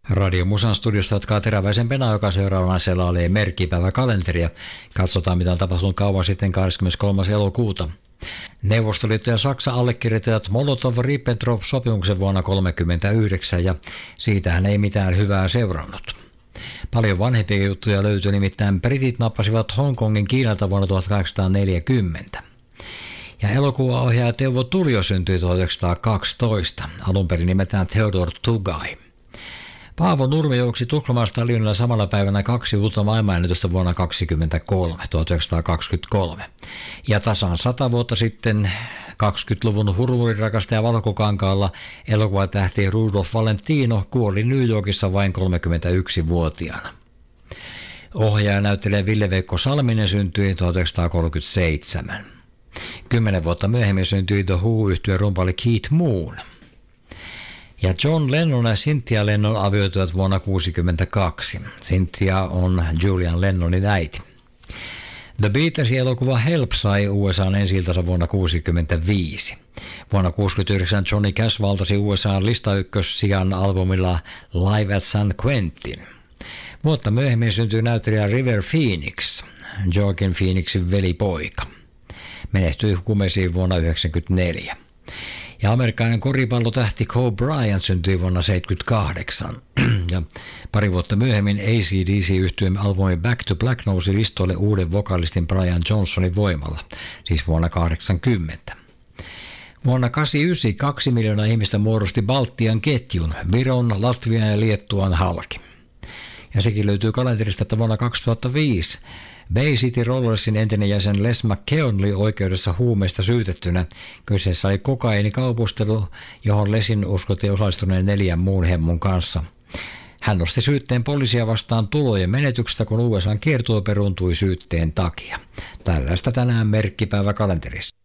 Radio Musan studiosta jatkaa Teräväisen Pena, joka seuraavana selailee merkkipäiväkalenteria. Katsotaan, mitä on tapahtunut kauan sitten 23. elokuuta. Neuvostoliitto ja Saksa allekirjoittivat Molotov-Ribbentrop-sopimuksen vuonna 1939 ja siitähän ei mitään hyvää seurannut. Paljon vanhempia juttuja löytyi, nimittäin britit nappasivat Hongkongin Kiinalta vuonna 1840. Ja elokuvaohjaaja Teuvo Tulio syntyi 1912, alunperin nimeltään Theodor Tugai. Paavo Nurmi juoksi Tukholman stadionilla samalla päivänä 2 uutta maailmanennätystä vuonna 1923. Ja tasan 100 vuotta sitten 20-luvun hurmurirakastaja Valkokankaalla elokuvatähti Rudolph Valentino kuoli New Yorkissa vain 31-vuotiaana. Ohjaaja näyttelijä Ville-Veikko Salminen syntyi 1937. 10 vuotta myöhemmin syntyi The Who-yhtyeen rumpali Keith Moon. Ja John Lennon ja Cynthia Lennon avioituivat vuonna 1962. Cynthia on Julian Lennonin äiti. The Beatlesin elokuva Help sai USA:n ensi-iltansa vuonna 1965. Vuonna 1969 Johnny Cash valtasi USA:n listaykkössijan albumilla Live at San Quentin. Vuotta myöhemmin syntyi näyttelijä River Phoenix, Joaquin Phoenixin velipoika. Menehtyi kumeisiin vuonna 1994. Ja amerikkalainen koripallotähti Kobe Bryant syntyi vuonna 1978. Ja pari vuotta myöhemmin AC/DC-yhtyeen albumi Back to Black nousi listoille uuden vokalistin Brian Johnsonin voimalla, siis vuonna 1980. Vuonna 1989 2 miljoonaa ihmistä muodosti Baltian ketjun, Viron, Latvian ja Liettuan halki. Ja sekin löytyy kalenterista, että vuonna 2005 Bay City Rollersin entinen jäsen Les McKeown oli oikeudessa huumeista syytettynä. Kyseessä oli kokainikaupustelu, johon Lesin uskottiin osallistuneen 4 muun hemmun kanssa. Hän nosti syytteen poliisia vastaan tulojen menetyksestä, kun USA:n kiertue peruuntui syytteen takia. Tällaista tänään merkkipäiväkalenterissa.